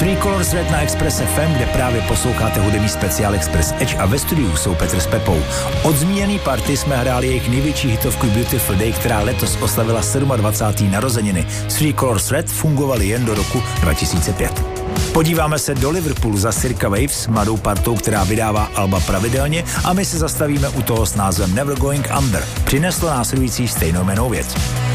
Three Colors Red na Express FM, kde právě posloucháte hudební speciál Express Edge a ve studiu jsou Petr s Pepou. Od zmíněný party jsme hráli jejich největší hitovku Beautiful Day, která letos oslavila 27. narozeniny. Three Colors Red fungovaly jen do roku 2005. Podíváme se do Liverpoolu za Circa Waves, mladou partou, která vydává alba pravidelně, a my se zastavíme u toho s názvem Never Going Under. Přineslo následující stejnojmennou věc.